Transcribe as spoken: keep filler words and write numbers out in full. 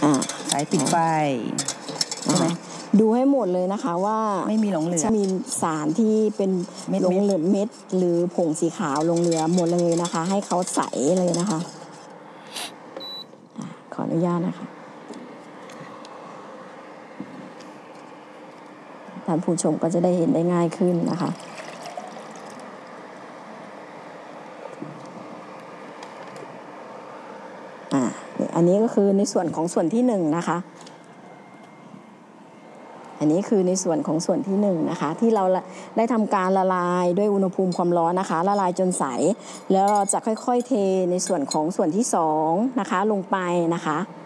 สายปิดไฟใช่ไหมดูให้หมดเลยนะคะว่าไม่มีหลงเหลือจะมีสารที่เป็นหลงเหลือเม็ดหรือผงสีขาวหลงเหลือหมดเลยนะคะให้เขาใสเลยนะคะขออนุญาตนะคะท่านผู้ชมก็จะได้เห็นได้ง่ายขึ้นนะคะอ่าอันนี้ก็คือในส่วนของส่วนที่หนึ่งนะคะอันนี้คือในส่วนของส่วนที่หนึ่งนะคะที่เราได้ทำการละลายด้วยอุณหภูมิความร้อนนะคะละลายจนใสแล้วเราจะค่อยๆเทในส่วนของส่วนที่สองนะคะลงไปนะคะ